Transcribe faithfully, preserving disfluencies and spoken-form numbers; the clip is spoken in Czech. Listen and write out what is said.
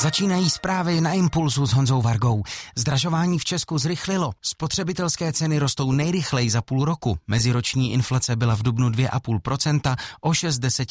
Začínají zprávy na Impulsu s Honzou Vargou. Zdražování v Česku zrychlilo. Spotřebitelské ceny rostou nejrychleji za půl roku. Meziroční inflace byla v dubnu dvě celá pět procenta, o šest